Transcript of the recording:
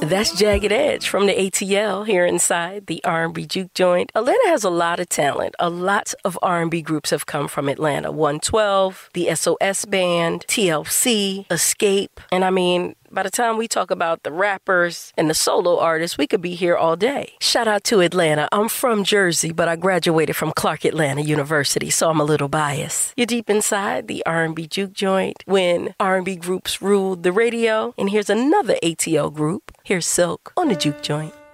That's Jagged Edge from the ATL here inside the R&B Juke Joint. Atlanta has a lot of talent. A lot of R&B groups have come from Atlanta. 112, the SOS Band, TLC, Escape. And I mean, by the time we talk about the rappers and the solo artists, we could be here all day. Shout out to Atlanta. I'm from Jersey, but I graduated from Clark Atlanta University, so I'm a little biased. You're deep inside the R&B Juke Joint when R&B groups ruled the radio. And here's another ATL group. Here's Silk on the Juke Joint.